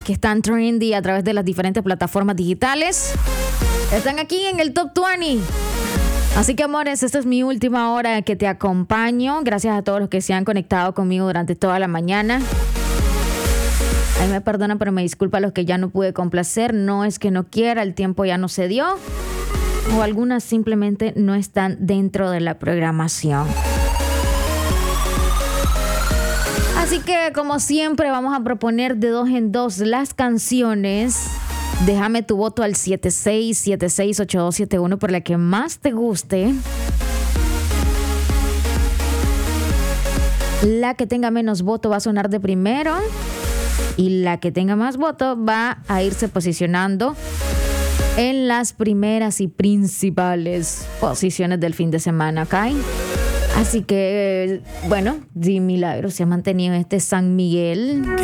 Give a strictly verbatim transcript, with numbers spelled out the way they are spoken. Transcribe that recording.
que están trendy a través de las diferentes plataformas digitales. Están aquí en el Top veinte. Así que, amores, esta es mi última hora que te acompaño. Gracias a todos los que se han conectado conmigo durante toda la mañana. Ahí me perdonan, pero me disculpa a los que ya no pude complacer. No es que no quiera, el tiempo ya no se dio. O algunas simplemente no están dentro de la programación. Así que, como siempre, vamos a proponer de dos en dos las canciones. Déjame tu voto al siete seis siete seis ocho dos siete uno por la que más te guste. La que tenga menos voto va a sonar de primero. Y la que tenga más voto va a irse posicionando en las primeras y principales posiciones del fin de semana, ¿ok? Así que, bueno, de milagro se ha mantenido este San Miguel.